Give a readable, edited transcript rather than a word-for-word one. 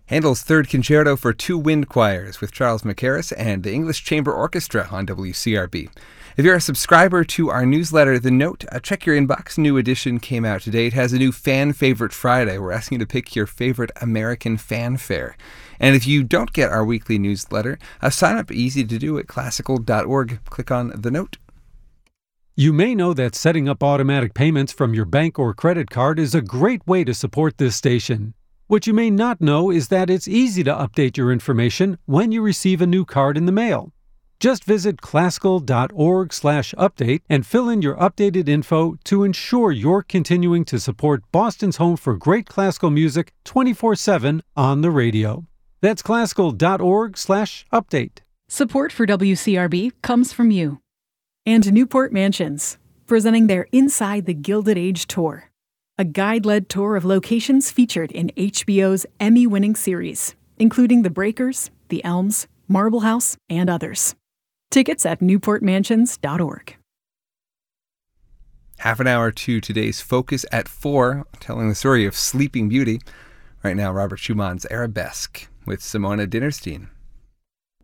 Handel's Third Concerto for Two Wind Choirs with Charles Mackerras and the English Chamber Orchestra on WCRB. If you're a subscriber to our newsletter, The Note, check your inbox. New edition came out today. It has a new Fan Favorite Friday. We're asking you to pick your favorite American fanfare. And if you don't get our weekly newsletter, sign up, easy to do, at classical.org. Click on The Note. You may know that setting up automatic payments from your bank or credit card is a great way to support this station. What you may not know is that it's easy to update your information when you receive a new card in the mail. Just visit classical.org/update and fill in your updated info to ensure you're continuing to support Boston's home for great classical music 24/7 on the radio. That's classical.org/update. Support for WCRB comes from you. And Newport Mansions, presenting their Inside the Gilded Age tour, a guide-led tour of locations featured in HBO's Emmy-winning series, including The Breakers, The Elms, Marble House, and others. Tickets at newportmansions.org. Half an hour to today's Focus at 4, telling the story of Sleeping Beauty. Right now, Robert Schumann's Arabesque with Simona Dinnerstein.